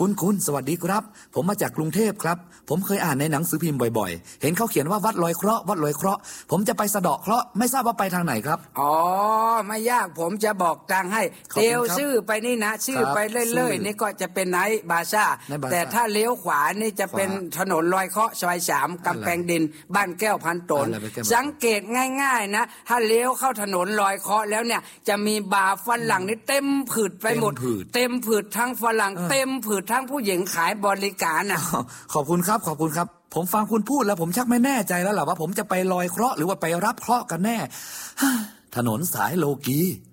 คุณสวัสดีครับผมมาจากกรุงเทพครับผมเคยอ่านในหนังสือพิมพ์บ่อยๆเห็นเขาเขียนว่าวัดลอยเคราะห์วัดลอยเคราะห์ผมจะไปสะเดาะเคราะห์ไม่ทราบว่าไปทางไหนครับอ๋อไม่ยากผมจะบอกทางให้เตียวชื่อไปนี่นะชื่อไปเรื่อยๆนี่ก็จะเป็นไนท์บาซ่าแต่ถ้าเลี้ยวขวานี่จะเป็นถนนลอยเคราะห์ซอย3กำแพงดินบ้านแก้วพันตนสังเกตง่ายๆนะถ้าเลี้ยวเข้าถนนลอยเคราะห์แล้วเนี่ยจะมีบาร์ฝรั่งนี่เต็มผืดไปหมดเต็มผืดทั้งฝรั่งเต็มผืดทั้งผู้หญิงขายบริการน่ะขอบคุณครับผมฟังคุณพูดแล้วผมชักไม่แน่ใจแล้วล่ะว่าผมจะไปลอยเคราะห์หรือว่าไปรับเคราะห์กันแน่ถนนสายโลกี